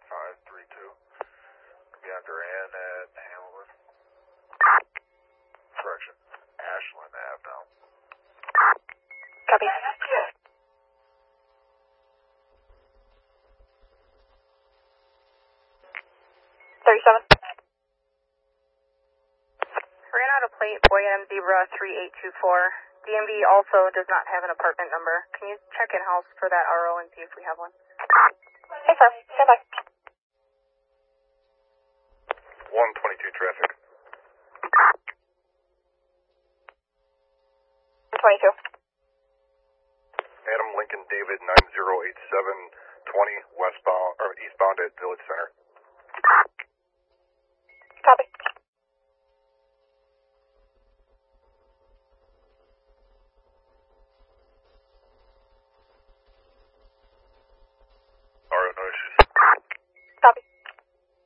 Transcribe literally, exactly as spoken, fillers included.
five three two. Be under Ann at Hamilton. Correction. Ashland Ave now. Copy. thirty-seven. Ran out of plate, Boy M Zebra three eight two four. D M V also does not have an apartment number. Can you check in-house for that R O and see if we have one? Yes, sir. Stand by. one twenty-two traffic. twenty-two. Adam Lincoln David nine zero eight seven twenty westbound or eastbound at Village Center.